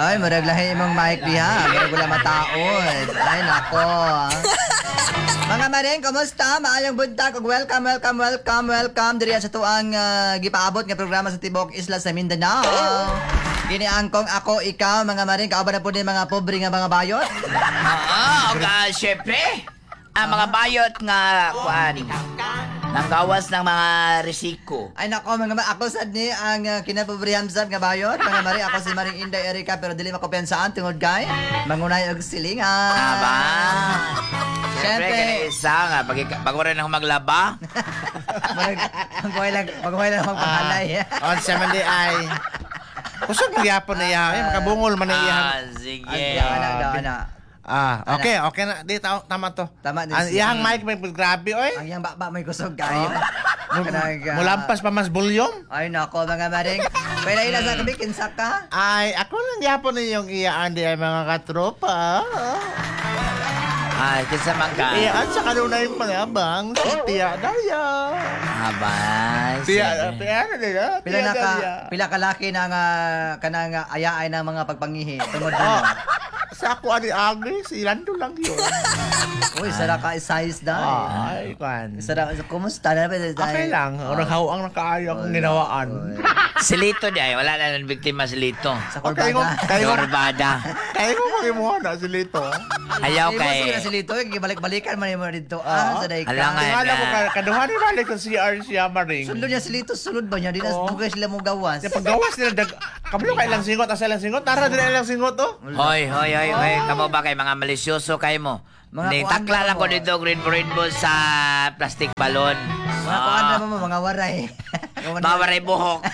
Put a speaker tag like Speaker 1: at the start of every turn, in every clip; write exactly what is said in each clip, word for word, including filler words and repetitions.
Speaker 1: Ay, marag lahi imong mic diha. Marag wala mataod. Ay, nako. Mga maring, kumusta? Maayong buntag. Welcome, welcome, welcome, welcome. Diri sa tuang uh, gipaabot nga programa sa Tibok Isla sa Mindanao. Giniangkong ako, ikaw, mga maring. Kauban na po din mga pobre nga mga bayot.
Speaker 2: Oo, ka, syempre. Ang mga bayot nga, kuan, nang gawas ng mga resiko.
Speaker 1: Ay nako, mga ma- ako sad ni ang uh, kinapobrihan sad nga bayot. Mga maring, ako si Maring Inday Erika pero dili makumpensaan tungod kay mangunay og silingan.
Speaker 2: Aba. Siyempre,
Speaker 1: Siyempre.
Speaker 2: kaya isa nga, pag, bago rin ako maglaba.
Speaker 1: Magkuhay lang, magkuhay lang magpakalay.
Speaker 3: On sa mandi ay kusog magyapon na iya, ay makabungol man na iya.
Speaker 2: Ah, sige.
Speaker 1: Ay, ana, ana, ana.
Speaker 3: Ah, okay, okay na. Di ta- tama to.
Speaker 1: Tama din
Speaker 3: Ang
Speaker 1: siya.
Speaker 3: iyang mic may grabe oy.
Speaker 1: Ang yang baba may kusog kayo. Kanaga.
Speaker 3: Mulampas pa mas volume.
Speaker 1: Ay nako, mga maring. Pwede ila sa kabi, kinsa ka?
Speaker 3: Ay, ako lang yapon na yung iyaan di ay mga katropa.
Speaker 2: Ay, kinsa man ka.
Speaker 3: Iyaan sa kanunay palabang si Tia Daya.
Speaker 2: Aba,
Speaker 3: Tia,
Speaker 2: sige.
Speaker 3: Tia ano nila?
Speaker 1: Pila
Speaker 3: Tia
Speaker 1: na ka,
Speaker 3: Daya.
Speaker 1: pila ka laki na nga kanang ayaay ng mga pagpangihi tungod
Speaker 3: Oh,
Speaker 1: mo.
Speaker 3: sa ako ani Agnes, ilando lang yun.
Speaker 1: Uy, sara ka size da.
Speaker 3: Ay, kan.
Speaker 1: Sara, kumusta na ba?
Speaker 3: Okay lang. Orang hawang nakaayo akong ginawaan.
Speaker 2: Si Lito di ay, wala na ng biktima si Lito.
Speaker 1: Sa
Speaker 3: Okay,
Speaker 1: kurbada.
Speaker 3: Kayo-
Speaker 2: Si Orbada.
Speaker 3: Kaya ko magimuha na si Lito.
Speaker 2: Ayaw
Speaker 1: Ay, mo
Speaker 2: kay...
Speaker 1: siguro si Lito, gibalik-balikan man mo dito. Ah, sa day ka.
Speaker 2: Alam nga.
Speaker 3: Tingala ko,
Speaker 2: na-
Speaker 3: kaduhan ni balik sa C R siya, Maring.
Speaker 1: Sulod niya si Lito, sulod ba niya? Di na
Speaker 3: Oo.
Speaker 1: dugay sila mo gawas.
Speaker 3: Yung paggawas nila, dag... kabalo ka ilang singot, asa ilang singot, tara din ilang singot, oh.
Speaker 2: Hoy, hoy, hoy, hoy. Kamo ba kay mga malisyoso kay mo?
Speaker 1: Mga
Speaker 2: Ni
Speaker 1: kuan
Speaker 2: takla
Speaker 1: na
Speaker 2: lang ko
Speaker 1: mo.
Speaker 2: dito green rainbow sa plastic balon.
Speaker 1: Mga kuan na mo, mga waray.
Speaker 2: Mawaray buhok.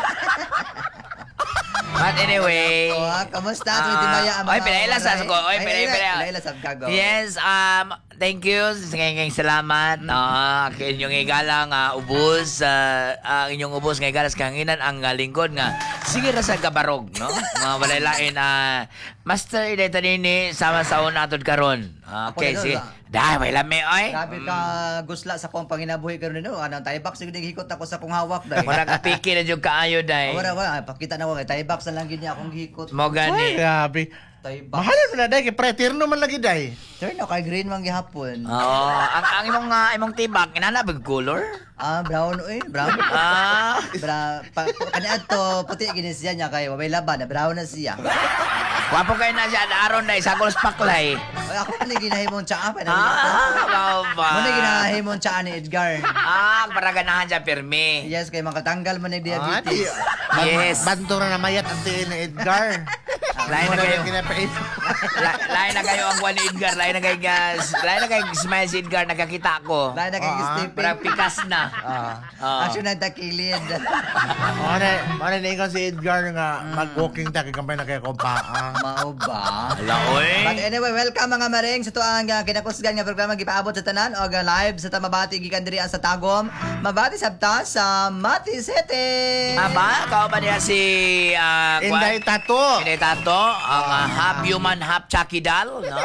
Speaker 2: But anyway.
Speaker 1: Oh, kamusta?
Speaker 2: Ah,
Speaker 1: Tuloy timaya ang
Speaker 2: oy,
Speaker 1: mga
Speaker 2: pinailasas
Speaker 1: waray.
Speaker 2: ko. Oy,
Speaker 1: Ay,
Speaker 2: pinay,
Speaker 1: ila-
Speaker 2: pinay.
Speaker 1: ila- sab kago.
Speaker 2: Yes, um, thank you. Ngayong salamat. Ah, kay inyong igalang uh, ubos. ah, ang inyong ubos nga igalas kanginan ang uh, lingkod nga. Sige ra sa gabarog, no? Mga walalain. Uh, Master, ida nini sama sa una atod karon. Okay,
Speaker 1: Ako na
Speaker 2: sige.
Speaker 1: doon,
Speaker 2: Dahil, may lami, oy.
Speaker 1: Grabe ka gusla sa kong panginabuhi karon nino. Anang taybak sigud hikot ako sa kong hawak dai.
Speaker 2: Wala ka piki na dyan kaayo, day.
Speaker 1: Wala wala pakita na ko kay taybak sa lang gid niya akong hikot.
Speaker 2: Mo
Speaker 3: Ay,
Speaker 2: gani.
Speaker 3: grabe.
Speaker 1: Taybak.
Speaker 3: Mahalan mo na, day, kay pretirno man lagi, day.
Speaker 1: Sir, no kay green man gihapon.
Speaker 2: Oo. ang, ang imong, uh, imong tibak, inanabig color?
Speaker 1: Ah, brown oy, brown.
Speaker 2: Ah.
Speaker 1: Bra, pa, kani adto puti gini siya niya kay may laban na brown na siya.
Speaker 2: Wapo kayo na siya na aron, day. Sagol spaklay.
Speaker 1: Ay ako ni ginahimong tsaa pa na.
Speaker 2: Ah, wow ba?
Speaker 1: Mo ni ginahimong tsaa ni Edgar.
Speaker 2: Ah, para ganahan siya pirmi.
Speaker 1: Yes, kay makatanggal man ni
Speaker 3: Ah, di.
Speaker 1: diabetes.
Speaker 2: Yes.
Speaker 3: Banto na namayat ang tiin ni Edgar.
Speaker 2: Lain na
Speaker 3: Muna
Speaker 2: kayo.
Speaker 3: yung kinapait.
Speaker 2: La- Lain na kayo ang one ni Edgar. Lain na kayo gas. Lain na kayo smile si Edgar. Nakakita ko.
Speaker 1: Lain na kay
Speaker 3: Ah,
Speaker 1: Stephen.
Speaker 2: Parang pikas na.
Speaker 3: Ah.
Speaker 2: Oo.
Speaker 1: Action na takilid.
Speaker 3: Ano, ano na ikaw si Edgar nga mag-walking ta, kay kampay na kaya kumpaa.
Speaker 1: Mao ba?
Speaker 2: Hala,
Speaker 1: But
Speaker 2: oy.
Speaker 1: anyway, welcome mga maring sa tuang uh, kinakusgan nga programa gipaabot sa tanan o uh, live sa Tamabati gikan diri sa Tagum. Mabati sabta sa Mati City.
Speaker 2: Aba, kao ba niya si... ah,
Speaker 3: Inday
Speaker 2: Kwan?
Speaker 3: Tato.
Speaker 2: Inday Tato. Ang ah, half human, half Chucky doll. No?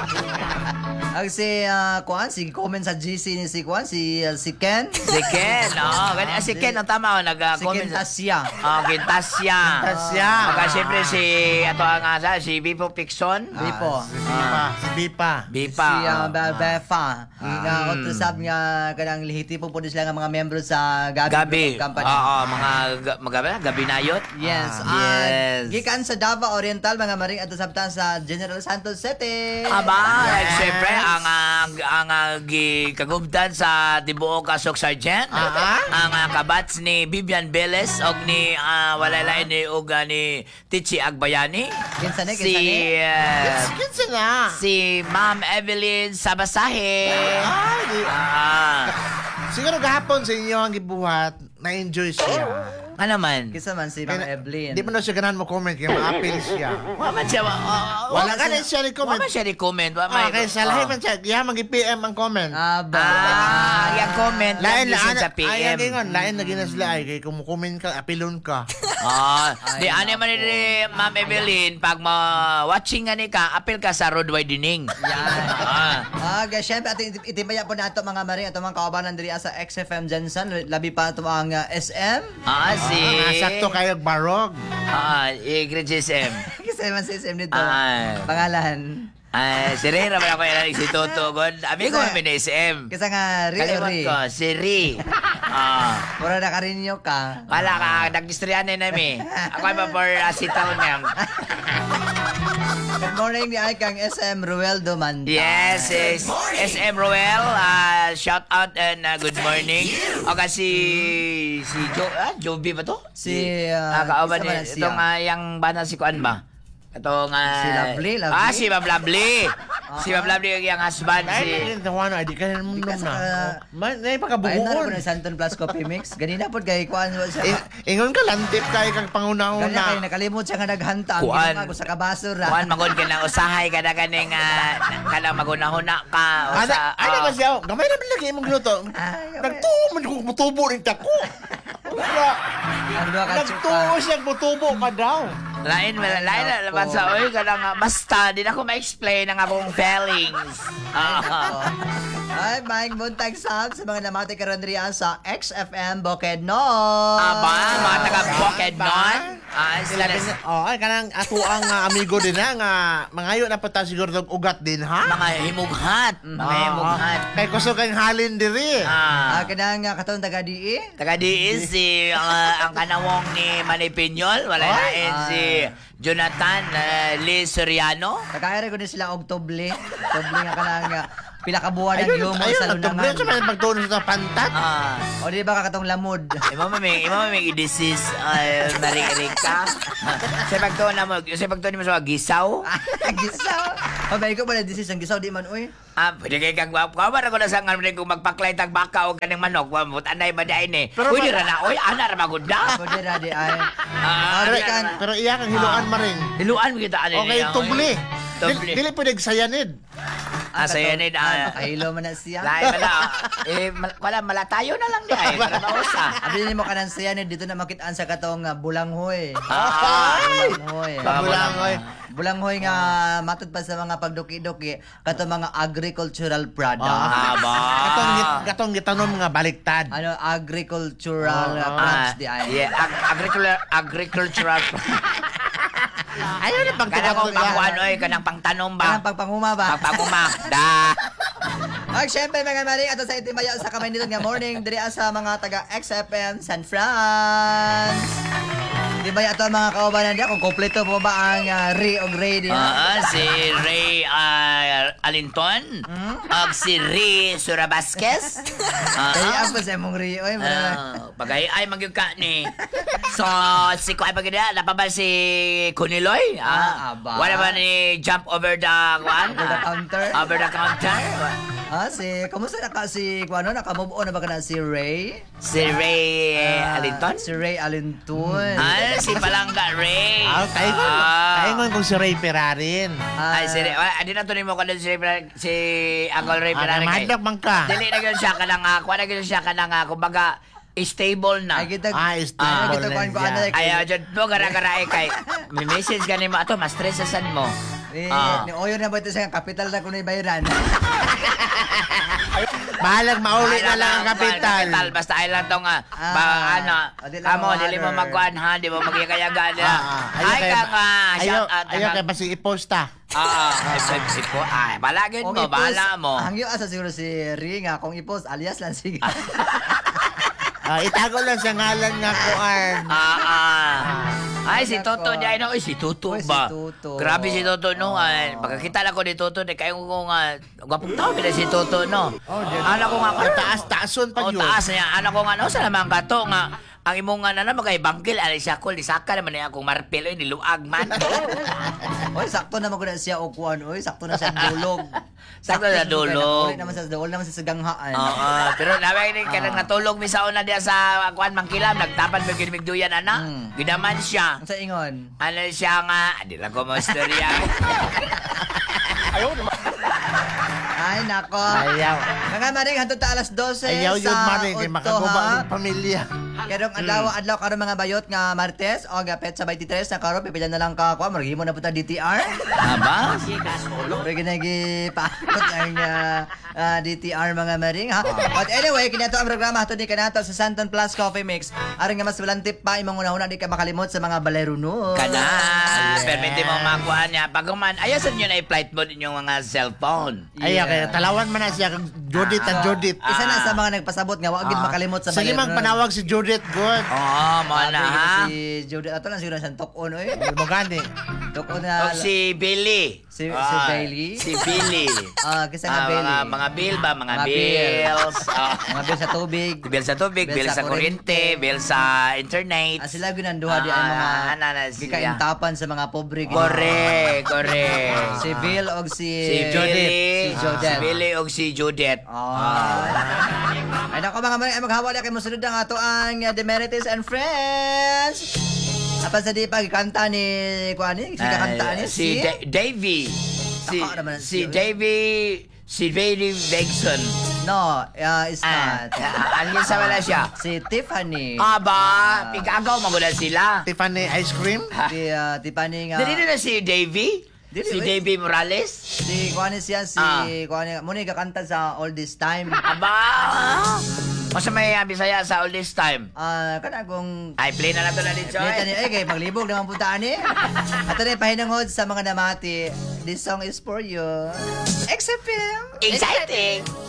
Speaker 1: Ang si uh, Kuan, si comment sa G C ni si Kuan, si uh, si Ken.
Speaker 2: Si Ken. Oo, ganyan. Si Ken, ang tama. Oh,
Speaker 1: Si
Speaker 2: nag-comment.
Speaker 1: Ken Tasya.
Speaker 2: Oh, Kintasya.
Speaker 3: Kintasya.
Speaker 2: Saka siyempre si, ato ang asa, si Bipo Pixon.
Speaker 1: Bipo.
Speaker 3: Si Bipa. Si Bipa.
Speaker 2: Bipa.
Speaker 1: Si uh,
Speaker 2: oh.
Speaker 1: Be- Befa. Na utusab nga kanang lihiti po po sila nga mga membro sa Gabi,
Speaker 2: Gabi.
Speaker 1: Group of Company.
Speaker 2: Oo, mga, ga- mga gabi, gabi nayot.
Speaker 1: Yes.
Speaker 2: Ah,
Speaker 1: ah,
Speaker 2: yes.
Speaker 1: Gikan sa Davao Oriental mga maring at sabtan sa General Santos City.
Speaker 2: Aba, like,
Speaker 3: Yes.
Speaker 2: syempre, ang, ang, ang, ang gi- kagubtan sa Tibuok Kasok Sergeant.
Speaker 3: Ah,
Speaker 2: Ang uh, kabats ni Vivian Beles og ni uh, walalay ni og ah, ni Tichi Agbayani.
Speaker 1: Kinsa ni,
Speaker 2: Si
Speaker 1: kinsa ni?
Speaker 2: ah,
Speaker 3: Kinsa nga.
Speaker 2: si Ma'am Evelyn Sabasahe.
Speaker 3: Ay, di.
Speaker 2: Ah,
Speaker 3: Siguro gahapon sa inyo ang gibuhat, na-enjoy siya.
Speaker 2: ano man?
Speaker 1: Kinsa man si Ma'am
Speaker 3: Kaya-
Speaker 1: Evelyn.
Speaker 3: Di mo na siya ganahan mo comment, kaya ma-appeal siya.
Speaker 2: Wa man siya, wa- wa-
Speaker 3: Wala
Speaker 2: wa-
Speaker 3: ka na siya
Speaker 2: Wa
Speaker 3: ni-comment.
Speaker 2: man siya ni-comment. Wa
Speaker 3: Ah,
Speaker 2: man-
Speaker 3: kaya sa lahi
Speaker 2: oh.
Speaker 3: man siya, kaya mag-P M ang comment.
Speaker 1: Aba.
Speaker 2: Ah, yung comment
Speaker 3: Lain
Speaker 2: lang
Speaker 3: na
Speaker 2: listen sa P
Speaker 3: Ay,
Speaker 2: M.
Speaker 3: gingon, lain na ginas sila ay kay kumukumin ka, apilon ka.
Speaker 2: Ah, di
Speaker 1: Ay,
Speaker 2: ano man ni Ma'am Evelyn pag ma-watching nga ni ka, apil ka sa road widening.
Speaker 1: Yan.
Speaker 2: Ah.
Speaker 1: Ah, guys, syempre ating itimaya po nato mga maring ato mga kaubanan diri sa X F M Jensen, labi pa ato ang uh, S M.
Speaker 2: Ah, si
Speaker 3: Ah, sakto kayo barog.
Speaker 2: Ah, i-grade S M.
Speaker 1: Isa man si S M dito.
Speaker 2: Ay.
Speaker 1: Pangalan.
Speaker 2: Ay, si Ray naman ako yan, si Toto, God. Amigo
Speaker 1: Kasi-
Speaker 2: kami ni S M.
Speaker 1: Kasi nga, Ri o
Speaker 2: Kalimot
Speaker 1: Ri.
Speaker 2: ko, si Ri. Ah.
Speaker 1: Mura na karinyo ka.
Speaker 2: Wala ka, nag-istoryanin namin. Ako ay pa for uh, sitaw niya.
Speaker 1: Good morning ni ay kang S M Rueldo Manta.
Speaker 2: Yes, is S M Roel, uh, shout out and uh, good morning. O kasi si Jo, ah, Joby ba to?
Speaker 1: Si, uh,
Speaker 2: ah, kauban
Speaker 1: isa
Speaker 2: ni,
Speaker 1: man siya.
Speaker 2: itong uh, yung bana si Kuan ba? Itong, uh,
Speaker 1: Si Lovely, Lovely.
Speaker 2: Ah, si Ma'am Lovely. Si Ma'am Lovely yung yung husband,
Speaker 3: Ay,
Speaker 2: si...
Speaker 3: naging tawa na, di ka na
Speaker 1: Di ka
Speaker 3: mundom
Speaker 1: sa-
Speaker 3: na. Man, na
Speaker 1: Ayun na rin ko
Speaker 3: ipakabuhuon.
Speaker 1: na Santon Plus Coffee Mix. Ganina po kay Kuan siya.
Speaker 3: I- Ingon ka, lantip kayo kang
Speaker 1: Ganyan
Speaker 3: pangunahuna.
Speaker 1: kayo nakalimot siya nga naghanta. Ang
Speaker 2: Kuan.
Speaker 1: ginawa ko sa kabasura.
Speaker 2: Kuan, magod ka na usahay ka na kaning, uh, kanang magunahuna ka. O
Speaker 3: Ana,
Speaker 2: sa,
Speaker 3: ana
Speaker 2: oh.
Speaker 3: ba siya? Gamay na lagi imong luto.
Speaker 1: Ay, gamay.
Speaker 3: Nagtuo man ko mutubo rin tako. Wala.
Speaker 1: Ang doha ka
Speaker 3: Nagtuo
Speaker 1: chupa.
Speaker 3: siya mutubo ka daw.
Speaker 2: Lain, lain, lain na naman
Speaker 1: nako.
Speaker 2: sa, oy, kanang, uh, basta, di na ako ma-explain ang akong feelings. Ah.
Speaker 1: Ay, maing buntag sab sa mga namati karon riyan sa X F M Bukidnon.
Speaker 2: Aba, mga taga
Speaker 3: Ba?
Speaker 2: Bukidnon. Ay,
Speaker 3: Sila
Speaker 2: sila,
Speaker 3: din, oh, ay kanang ato ang ah, amigo din ha nga mangayo na pata siguro tong ugat din ha.
Speaker 2: mga himughat. Mga
Speaker 3: Ah,
Speaker 2: himughat.
Speaker 3: Kay kuso kang halin diri.
Speaker 1: Ah,
Speaker 2: Ah.
Speaker 1: kanang nga katong taga di eh.
Speaker 2: Taga diis si ah, ang kanawong ni Manny Piñol, wala
Speaker 3: Ay,
Speaker 2: lain si Jonathan uh, Lee Soriano.
Speaker 1: Tagaire ko ni sila og toble. Toble nga kanang nga pila ka buwan ang
Speaker 3: Ayun,
Speaker 1: gihumol
Speaker 3: ayun,
Speaker 1: sa
Speaker 3: nagtublyo sa
Speaker 1: lunangan.
Speaker 3: mga pagtuon sa pantat.
Speaker 2: Ah,
Speaker 1: O di ba ka katong lamod?
Speaker 2: imo may imo may i-disease uh, narinig ka. Sa pagtuon na mo, sa pagtuon mo sa gisaw.
Speaker 1: Gisaw. O ba ko ba this is ang gisaw di man oy.
Speaker 2: Ah, pwede kay kang gwap. Kawa ra ko na sa ngayon kung magpaklay tag baka o kaning manok, wa mo tanay ba dai ni.
Speaker 3: Pero
Speaker 2: Pwede
Speaker 3: ma-
Speaker 2: ra na oy, ana ra magunda.
Speaker 1: Ako di ra di ay.
Speaker 2: Ah,
Speaker 1: Ari
Speaker 2: ari
Speaker 1: kan.
Speaker 3: Pero iya kang hiluan
Speaker 2: Ah.
Speaker 3: maring.
Speaker 2: Hiluan mo kita ani
Speaker 3: Okay, tubli.
Speaker 2: Tubli.
Speaker 3: Dili, dili pwede sayanid.
Speaker 2: Ah, saya ni
Speaker 1: Ah,
Speaker 2: ah.
Speaker 1: makahilo man na siya.
Speaker 2: Lain pala. Eh, mal- wala, malatayo na lang di ay. Para mausa.
Speaker 1: Abi ni mo kanan siya ni dito na makitaan sa katong uh, bulanghoy.
Speaker 2: Ah,
Speaker 1: Bulanghoy.
Speaker 2: Ah,
Speaker 3: Bulangoy.
Speaker 1: Bulanghoy nga matud pa sa mga pagduki-duki katong mga agricultural products.
Speaker 3: Ah.
Speaker 2: Aba.
Speaker 3: Katong git- katong gitanom nga baliktad.
Speaker 1: Ano agricultural uh,
Speaker 3: Ah,
Speaker 1: products
Speaker 2: Ah,
Speaker 1: di ay.
Speaker 2: yeah, ag- agricultural agricultural.
Speaker 3: Ayaw na pag
Speaker 2: Kanang kung pangkuan oy, kanang pangtanom
Speaker 1: Kanang
Speaker 2: ba?
Speaker 1: pagpanguma ba?
Speaker 2: Pagpanguma. Da.
Speaker 1: Ay, syempre mga maring ato sa itimaya sa kamay nito nga morning diri sa mga taga X F M San France. Di ba ato mga kaubanan diya kung kompleto po ba ang uh, Ray og Ray diya?
Speaker 2: Ah, si Ray ah, Alinton. Ag si Ray Surabasquez. Ah,
Speaker 1: Kaya ako sa imong Ray oy. mura-
Speaker 2: Ah, bagay ay magyud ka ni. So si kuan pag na napabal si Kuniloy.
Speaker 1: Ah,
Speaker 2: Ah,
Speaker 1: aba.
Speaker 2: wala ba ni jump over the kuan?
Speaker 1: Over the
Speaker 2: Ah,
Speaker 1: counter?
Speaker 2: Over the counter.
Speaker 1: Ah, si kumusta na ka si kuano naka-move on na ba kana si Ray?
Speaker 2: Si Ray
Speaker 1: Ah,
Speaker 2: Alinton.
Speaker 1: Si Ray Alintun.
Speaker 2: Ah, si Palangga Ray.
Speaker 3: Ah, kayo ko.
Speaker 2: Ah.
Speaker 3: Kayo ko kung si Ray Perarin.
Speaker 1: Ah,
Speaker 2: Ay, si Ray. Ah, di na tuloy mo ka doon si Ray Ferrari- si Uncle Ray
Speaker 3: Ah,
Speaker 2: Ferrari.
Speaker 3: mahadlok man ka.
Speaker 2: Dili na yun siya ka na nga. Kuha na yun siya ka na nga. Kumbaga, stable na.
Speaker 1: Ay kita.
Speaker 3: Ah, stable
Speaker 1: Ay kita
Speaker 3: na
Speaker 1: kuan ko
Speaker 3: siya.
Speaker 1: ano
Speaker 2: Ay, ah, dyan po, gara-gara eh, kay, may message ka ni mo, ato, mas stressasan mo.
Speaker 1: Ni,
Speaker 2: Ah.
Speaker 1: ni Oyo na ba ito sa kapital na kuno bayaran?
Speaker 3: Bahalag mauli na lang ang kapital.
Speaker 2: Basta ay lang tong, ah,
Speaker 1: Ah.
Speaker 2: ba, ano,
Speaker 1: O, di lang
Speaker 2: kamo, dili mo
Speaker 1: water.
Speaker 2: magkuhan ha, di mo magyagayaga nila.
Speaker 3: Ah, ah.
Speaker 2: Ay,
Speaker 3: kay-
Speaker 2: ka nga,
Speaker 3: ayaw,
Speaker 2: shout out
Speaker 3: ayaw
Speaker 2: na
Speaker 3: kay basi iposta.
Speaker 2: Ah, ah, ko, ay, balagin mo,
Speaker 1: i-post-
Speaker 2: bahala mo.
Speaker 1: Hangyo asa siguro si Ri nga kung i-post alias lang sige.
Speaker 3: Ah, itago lang sa ngalan nga kuan.
Speaker 2: Ah, ah. Ay, si
Speaker 1: Nako.
Speaker 2: Toto niya, no? Uy, si Toto
Speaker 1: Uy, si
Speaker 2: ba?
Speaker 1: Toto.
Speaker 2: Grabe si Toto, no? Ay, pagkakita lang ko ni Toto, di kayo ko nga, gwapong tao pala si Toto, no?
Speaker 3: Oh, di-
Speaker 2: Ano ko nga,
Speaker 3: Ay, taas, taason pa
Speaker 2: Oh,
Speaker 3: yun.
Speaker 2: taas niya. Ano ko nga, no? Sa naman ka to, nga, ang imong nga na magay bangkil, alay siya ko, lisaka naman niya akong marpil, oy, niluag man.
Speaker 1: Oy, sakto naman ko na siya o kuan oy, sakto na siya dulog.
Speaker 2: Sakto na
Speaker 1: siya
Speaker 2: dulog.
Speaker 1: Uli naman sa dulog naman sa ganghaan.
Speaker 2: Oo, pero namin ni kanang
Speaker 1: Ah.
Speaker 2: natulog mi sa una diya sa kuan mangkilam, nagtapan ba gid migduyan ana.
Speaker 1: Mm.
Speaker 2: Ginaman siya.
Speaker 1: Ang sa ingon.
Speaker 2: Ano siya nga, di lang ko mo istorya.
Speaker 1: Ay nako.
Speaker 3: Ayaw.
Speaker 1: Mga maring hantod ta alas dose
Speaker 3: Ayaw yun
Speaker 1: sa
Speaker 3: maring. Kay
Speaker 1: Utto,
Speaker 3: makaguba
Speaker 1: ha?
Speaker 3: ng pamilya.
Speaker 1: Karong adlaw adlaw karon mga bayot nga Martes o nga petsa twenty-three na karon pipila na lang ka ko marghimo na puta D T R.
Speaker 2: Aba?
Speaker 1: Pero ginagi paakot ang ah, ah, D T R mga maring ha. But anyway, kinato ang programa hatod ni kanato sa Santon Plus Coffee Mix. Aron nga mas walantip pa imong una-una di ka makalimot sa mga baleruno.
Speaker 2: Kana,
Speaker 1: Yes.
Speaker 2: permiti mo makuha niya. Pagkuman, ayasan nyo na i-flight mode inyong mga cellphone.
Speaker 3: Ay,
Speaker 1: Yeah.
Speaker 3: okay. Talawan man na siya kag Judith at Judith.
Speaker 1: Isa na sa mga nagpasabot nga wa gid
Speaker 3: Ah.
Speaker 1: makalimot sa
Speaker 3: Sige mang panawag si Judith, good.
Speaker 2: Oo, mo na ha.
Speaker 1: Si Judith ato lang siguro sa Tokon oy.
Speaker 3: Ay mo gani.
Speaker 1: Tokon
Speaker 2: O
Speaker 1: na
Speaker 2: si Billy.
Speaker 1: Si- si
Speaker 2: Ah,
Speaker 1: Bailey?
Speaker 2: Si Billy.
Speaker 1: Ah, kisa nga
Speaker 2: Ah,
Speaker 1: Bailey.
Speaker 2: Mga, mga bill ba? Mga,
Speaker 1: Mga bill.
Speaker 2: bills. Ah.
Speaker 1: mga bill sa tubig.
Speaker 2: Bill sa tubig,
Speaker 1: Bill
Speaker 2: bill,
Speaker 1: sa
Speaker 2: sa kuryente,
Speaker 1: kuryente.
Speaker 2: bill sa internet.
Speaker 1: Ah, sila ginanduha di ay mga
Speaker 2: Ah, na, na, siya.
Speaker 1: gikaintapan sa mga pobre. gid.
Speaker 2: Correct, correct.
Speaker 1: Si Bill og si
Speaker 2: Si Judith.
Speaker 1: Si Judith.
Speaker 2: Si Billy o si Judith.
Speaker 1: Ah. Ay nako mga mga maghawa di kay mosunod ang ato ang uh, Demerites and Friends. Apan sa di pa gikanta ni kuani, si kakanta ni
Speaker 2: Ah, si Da- Davy. Si,
Speaker 1: Ako naman
Speaker 2: si
Speaker 1: siya.
Speaker 2: Davy, si Davy Vexon.
Speaker 1: No, uh, it's
Speaker 2: Ah,
Speaker 1: not.
Speaker 2: ano sa wala siya?
Speaker 1: Si Tiffany.
Speaker 2: Aba, pigagaw magulan sila.
Speaker 3: Tiffany ice cream.
Speaker 1: Si uh, Tiffany nga.
Speaker 2: Dili na si Davy?
Speaker 1: Dili,
Speaker 2: Si
Speaker 1: wait.
Speaker 2: Davy Morales?
Speaker 1: Si kuani siya si
Speaker 2: Ah.
Speaker 1: kuani mo ni kakanta sa All This Time.
Speaker 2: Aba! Masa may uh, Bisaya sa all this time?
Speaker 1: Ah, kana kung
Speaker 2: Ay, play na lang to na dito.
Speaker 1: Play ni ay kay maglibog naman punta ani. Ato na pahinangod sa mga namati. This song is for you. X F M.
Speaker 2: Exciting!